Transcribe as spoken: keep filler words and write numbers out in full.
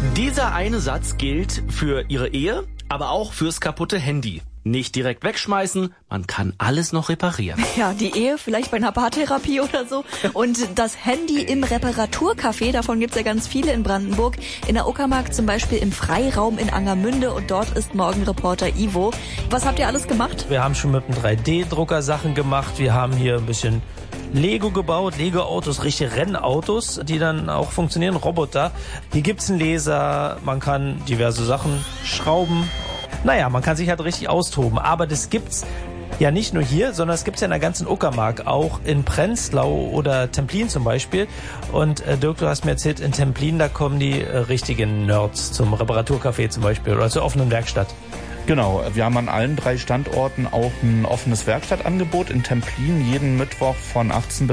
Dieser eine Satz gilt für Ihre Ehe, aber auch fürs kaputte Handy. Nicht direkt wegschmeißen, man kann alles noch reparieren. Ja, die Ehe vielleicht bei einer Paartherapie oder so. Und das Handy im Reparaturcafé, davon gibt's ja ganz viele in Brandenburg. In der Uckermark zum Beispiel im Freiraum in Angermünde und dort ist Morgenreporter Ivo. Was habt ihr alles gemacht? Wir haben schon mit einem drei D Drucker Sachen gemacht. Wir haben hier ein bisschen Lego gebaut, Lego-Autos, richtige Rennautos, die dann auch funktionieren, Roboter. Hier gibt's einen Laser, man kann diverse Sachen schrauben. Naja, man kann sich halt richtig austoben, aber das gibt's ja nicht nur hier, sondern es gibt's ja in der ganzen Uckermark, auch in Prenzlau oder Templin zum Beispiel. Und äh, Dirk, du hast mir erzählt, in Templin, da kommen die äh, richtigen Nerds zum Reparaturcafé zum Beispiel oder zur offenen Werkstatt. Genau, wir haben an allen drei Standorten auch ein offenes Werkstattangebot in Templin jeden Mittwoch von achtzehn bis